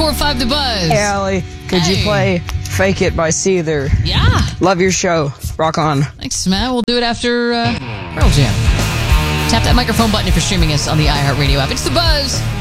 94.5 The Buzz. Hey, Allie, could you play Fake It by Seether? Yeah. Love your show. Rock on. Thanks, Matt. We'll do it after Pearl Jam. Tap that microphone button if you're streaming us on the iHeartRadio app. It's The Buzz.